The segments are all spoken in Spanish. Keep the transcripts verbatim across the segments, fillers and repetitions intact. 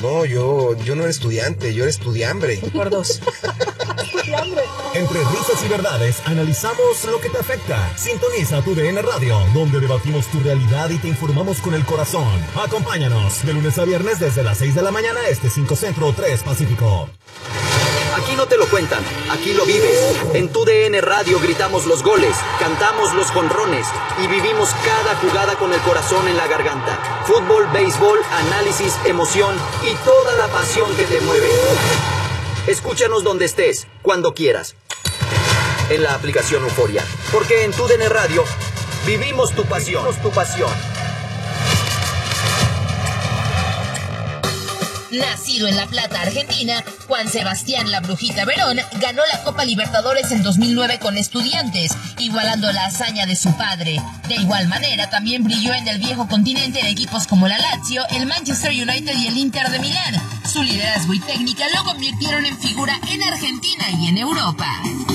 No, yo, yo no era estudiante, yo era estudiambre. Por dos. Entre risas y verdades, analizamos lo que te afecta. Sintoniza tu D N Radio, donde debatimos tu realidad y te informamos con el corazón. Acompáñanos de lunes a viernes desde las seis de la mañana, este cinco Centro, tres Pacífico. Aquí no te lo cuentan, aquí lo vives. En tu D N Radio gritamos los goles, cantamos los jonrones y vivimos cada jugada con el corazón en la garganta. Fútbol, béisbol, análisis, emoción y toda la pasión que te mueve. Escúchanos donde estés, cuando quieras. En la aplicación Euforia, porque en tu D N Radio vivimos tu pasión, tu pasión. Nacido en La Plata, Argentina, Juan Sebastián La Brujita Verón ganó la Copa Libertadores en dos mil nueve con Estudiantes, igualando la hazaña de su padre. De igual manera, también brilló en el viejo continente en equipos como la Lazio, el Manchester United y el Inter de Milán. Su liderazgo y técnica lo convirtieron en figura en Argentina y en Europa.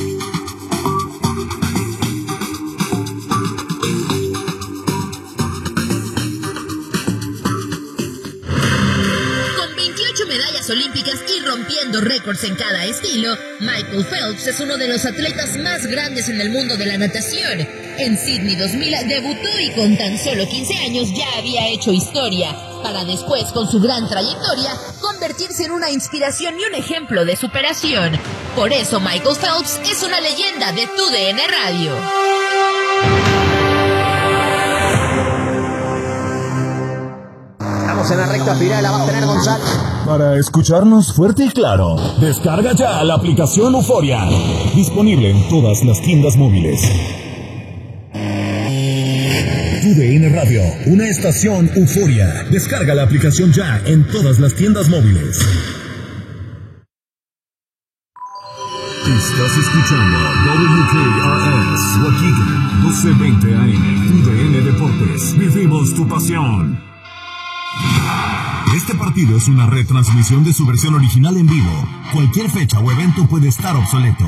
Medallas olímpicas y rompiendo récords en cada estilo, Michael Phelps es uno de los atletas más grandes en el mundo de la natación. En Sydney dos mil debutó y con tan solo quince años ya había hecho historia, para después, con su gran trayectoria, convertirse en una inspiración y un ejemplo de superación. Por eso Michael Phelps es una leyenda de tu D N Radio. En la recta final la va a tener González. Para escucharnos fuerte y claro, descarga ya la aplicación Euforia. Disponible en todas las tiendas móviles. Tu D N Radio, una estación Euforia. Descarga la aplicación ya en todas las tiendas móviles. Estás escuchando W K R S, Waukegan, doce veinte A M. Tu D N Deportes. Vivimos tu pasión. Este partido es una retransmisión de su versión original en vivo. Cualquier fecha o evento puede estar obsoleto.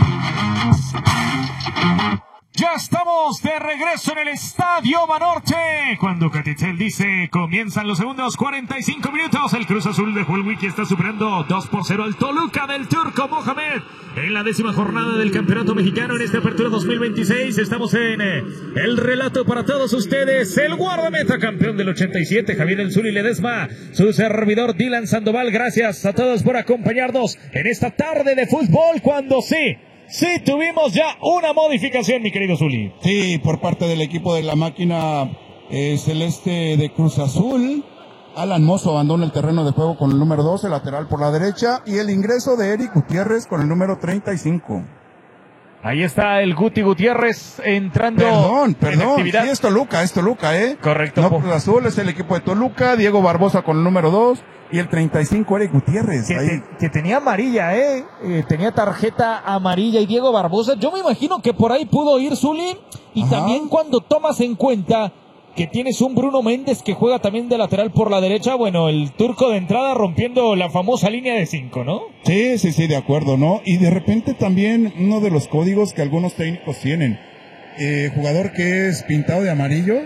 Ya estamos de regreso en el Estadio Banorte. Cuando Catitel dice, comienzan los segundos cuarenta y cinco minutos. El Cruz Azul de Joel Wiki está superando dos por cero al Toluca del Turco Mohamed. En la décima jornada del Campeonato Mexicano en esta apertura dos mil veintiséis. Estamos en eh, el relato para todos ustedes. El guardameta campeón del ochenta y siete, Javier El Zuli Ledesma. Su servidor Dylan Sandoval. Gracias a todos por acompañarnos en esta tarde de fútbol. Cuando sí... Sí, tuvimos ya una modificación, mi querido Zuli. Sí, por parte del equipo de la máquina eh, celeste de Cruz Azul. Alan Mozo abandona el terreno de juego con el número doce, lateral por la derecha, y el ingreso de Eric Gutiérrez con el número treinta y cinco. Ahí está el Guti Gutiérrez entrando. Perdón, en perdón, actividad. sí es Toluca, es Toluca, ¿eh? Correcto. No, Cruz Azul es el equipo de Toluca, Diego Barbosa con el número dos. Y el treinta y cinco, Eric Gutiérrez. Que, ahí. te, que tenía amarilla, ¿eh? ¿eh? Tenía tarjeta amarilla y Diego Barbosa. Yo me imagino que por ahí pudo ir Zuli. Y Ajá. También cuando tomas en cuenta que tienes un Bruno Méndez que juega también de lateral por la derecha. Bueno, el turco de entrada rompiendo la famosa línea de cinco, ¿no? Sí, sí, sí, de acuerdo, ¿no? Y de repente también uno de los códigos que algunos técnicos tienen. Eh, jugador que es pintado de amarillo.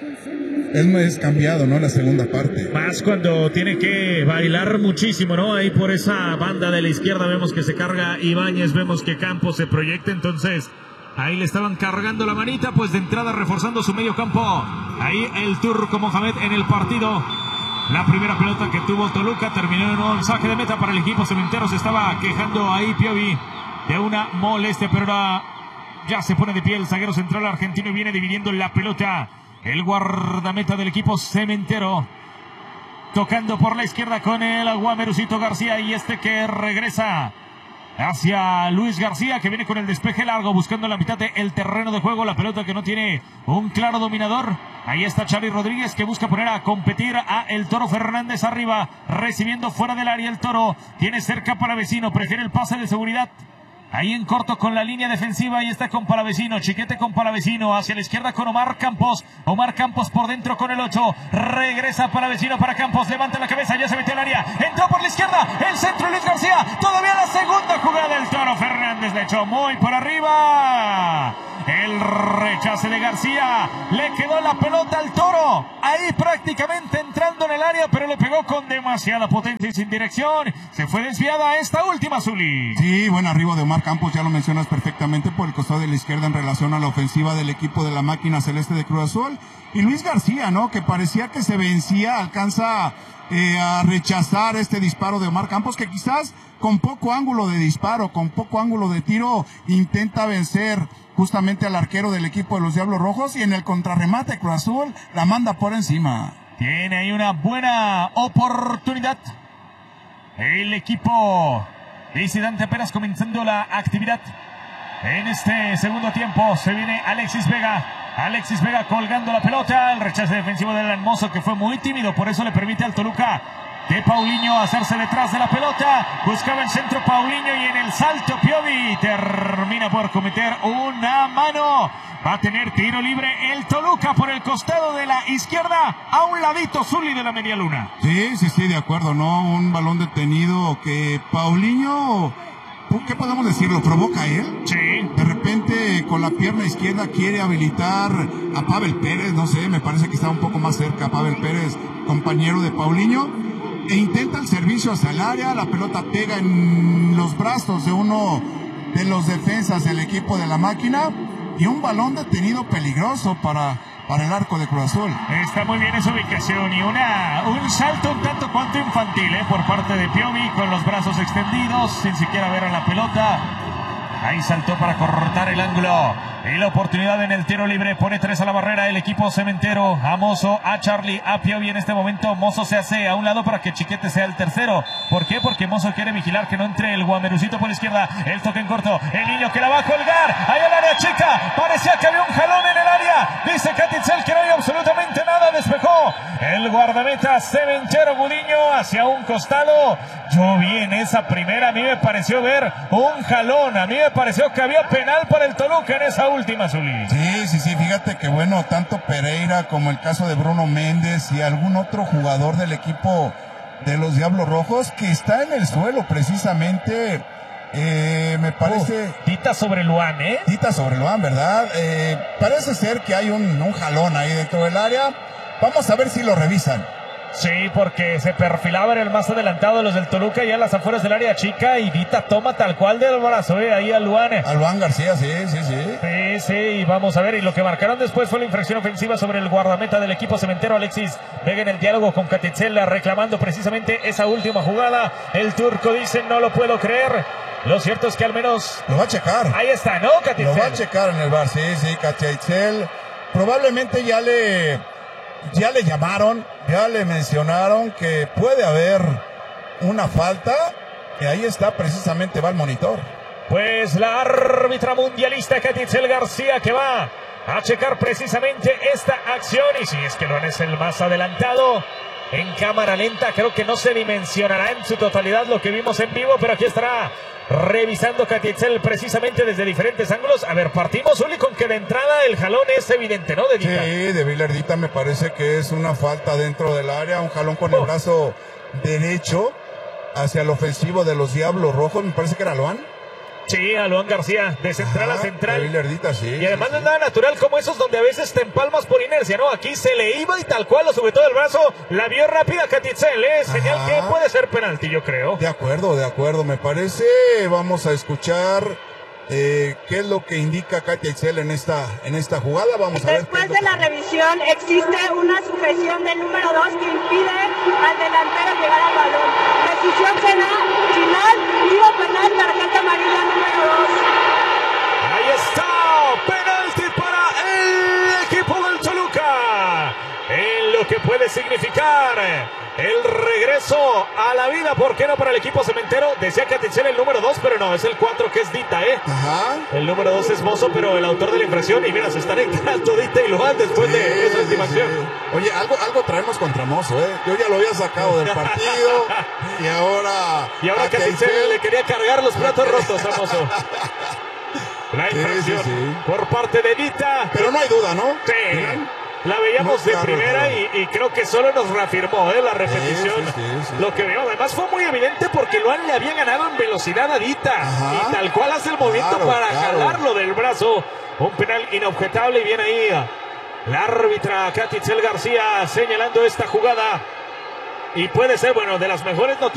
Es más cambiado, ¿no? La segunda parte. Más cuando tiene que bailar muchísimo, ¿no? Ahí por esa banda de la izquierda vemos que se carga Ibáñez, vemos que Campos se proyecta, entonces ahí le estaban cargando la manita, pues de entrada reforzando su medio campo. Ahí el turco Mohamed en el partido. La primera pelota que tuvo Toluca terminó en un saque de meta para el equipo cementero. Se estaba quejando ahí Piovi de una molestia, pero ahora ya se pone de pie el zaguero central argentino y viene dividiendo la pelota. El guardameta del equipo cementero tocando por la izquierda con el Guamerucito García y este que regresa hacia Luis García, que viene con el despeje largo buscando la mitad del terreno de juego. La pelota que no tiene un claro dominador. Ahí está Xavi Rodríguez que busca poner a competir a el Toro Fernández arriba, recibiendo fuera del área. El Toro tiene cerca Palavecino, prefiere el pase de seguridad. Ahí en corto con la línea defensiva, ahí está con Palavecino, Chiquete con Palavecino, hacia la izquierda con Omar Campos, Omar Campos por dentro con el ocho, regresa Palavecino para Campos, levanta la cabeza, ya se metió al área, entró por la izquierda, el centro Luis García, todavía la segunda jugada del Toro Fernández, le echó muy por arriba, El rechace de García. Le quedó la pelota al Toro. Ahí prácticamente entrando en el área, pero le pegó con demasiada potencia y sin dirección. Se fue desviada esta última, Zuli. Sí, buen arribo de Omar Campos, ya lo mencionas perfectamente, por el costado de la izquierda en relación a la ofensiva del equipo de la máquina celeste de Cruz Azul. Y Luis García, ¿no? Que parecía que se vencía, alcanza eh, a rechazar este disparo de Omar Campos, que quizás con poco ángulo de disparo, con poco ángulo de tiro, intenta vencer justamente al arquero del equipo de los Diablos Rojos, y en el contrarremate Cruz Azul la manda por encima. Tiene ahí una buena oportunidad el equipo de Dante apenas comenzando la actividad. En este segundo tiempo se viene Alexis Vega. Alexis Vega colgando la pelota. El rechazo defensivo del Hermoso, que fue muy tímido, por eso le permite al Toluca de Paulinho hacerse detrás de la pelota. Buscaba el centro Paulinho y en el salto Piovi termina por cometer una mano. Va a tener tiro libre el Toluca por el costado de la izquierda, a un ladito Zuli de la media luna. Sí, sí, sí, de acuerdo, ¿no? Un balón detenido que Paulinho, ¿qué podemos decir? ¿Lo provoca él? Sí. De repente con la pierna izquierda quiere habilitar a Pavel Pérez, no sé, me parece que está un poco más cerca Pavel Pérez, compañero de Paulinho, e intenta el servicio hacia el área. La pelota pega en los brazos de uno de los defensas del equipo de la máquina, y un balón detenido peligroso para, para el arco de Cruz Azul. Está muy bien esa ubicación y una, un salto un tanto cuanto infantil ¿eh? por parte de Piovi, con los brazos extendidos, sin siquiera ver a la pelota. Ahí saltó para cortar el ángulo. Y la oportunidad en el tiro libre. Pone tres a la barrera el equipo cementero. A Mozo, a Charlie, a Piovi en este momento. Mozo se hace a un lado para que Chiquete sea el tercero. ¿Por qué? Porque Mozo quiere vigilar que no entre el Guamerucito por la izquierda. El toque en corto. El niño que la va a colgar. Ahí al área chica. Parecía que había un jalón en el área. Dice Catitzel que no hay absolutamente nada. Despejó el guardameta cementero Gudiño hacia un costado. Yo vi en esa primera, a mí me pareció ver un jalón. A mí me pareció que había penal para el Toluca en esa última, Zuli. Sí, sí, sí, fíjate que bueno, tanto Pereira como el caso de Bruno Méndez y algún otro jugador del equipo de los Diablos Rojos que está en el suelo precisamente, eh, me parece... Oh, tita sobre Luan, ¿eh? Tita sobre Luan, ¿verdad? Eh, parece ser que hay un, un jalón ahí dentro del área. Vamos a ver si lo revisan. Sí, porque se perfilaba en el más adelantado de los del Toluca, y a las afueras del área chica, y Dita toma tal cual del brazo, eh, ahí a Luan. A Luan García, sí, sí, sí. Sí, sí, y vamos a ver, y lo que marcaron después fue la infracción ofensiva sobre el guardameta del equipo cementero, Alexis Vega, en el diálogo con Catitzel, reclamando precisamente esa última jugada. El turco dice, no lo puedo creer. Lo cierto es que al menos... Lo va a checar. Ahí está, ¿no, Catitzel? Lo va a checar en el bar, sí, sí, Catitzel. Probablemente ya le... Ya le llamaron, ya le mencionaron que puede haber una falta, y ahí está, precisamente va el monitor. Pues la árbitra mundialista Catitzel García, que va a checar precisamente esta acción, y si es que Luan es el más adelantado. En cámara lenta creo que no se dimensionará en su totalidad lo que vimos en vivo, pero aquí estará revisando Catitzel precisamente desde diferentes ángulos. A ver, partimos, Uli, con que de entrada el jalón es evidente, ¿no? De Dita. Sí, de Vilardita me parece que es una falta dentro del área, un jalón con el brazo derecho hacia el ofensivo de los Diablos Rojos, me parece que era Luan. Sí, a Luan García, de central Ajá, a central. De Vilardita, sí. Y además sí, no es sí. nada natural como esos donde a veces te empalmas por inercia, ¿no? Aquí se le iba y tal cual lo sujetó del brazo. La vio rápida Catitzel, ¿eh? Señal Ajá. que puede ser penalti, yo creo. De acuerdo, de acuerdo, me parece. Vamos a escuchar eh, qué es lo que indica Katia Itzel en esta, en esta jugada. Vamos a ver. Después de la revisión existe una sujeción del número dos que impide al delantero llegar al balón. Decisión final, tiro penal, tarjeta amarilla número dos. Ahí está, penalti para el equipo del Toluca. En lo que puede significar el regreso a la vida, ¿por qué no para el equipo cementero? Decía que atención el número dos, pero no, es el cuatro que es Dita, ¿eh? Ajá. El número dos es Mozo, pero el autor de la infracción, y mira, se están entrando Dita y Luan después sí, de esa estimación. Sí. Oye, algo, algo traemos contra Mozo, ¿eh? Yo ya lo había sacado del partido y ahora... Y ahora Catitzel le quería cargar los platos rotos a Mozo. La infracción sí, sí, sí. por parte de Dita. Pero no hay duda, ¿no? Sí. ¿Miren? La veíamos de primera y, y creo que solo nos reafirmó ¿eh? la repetición. Sí, sí, sí, sí. Lo que veo, además fue muy evidente porque Luan le había ganado en velocidad a Dita. Ajá. Y tal cual hace el movimiento claro, para claro. jalarlo del brazo Un penal inobjetable y viene ahí la árbitra Katy Itzel García señalando esta jugada. Y puede ser, bueno, de las mejores noticias.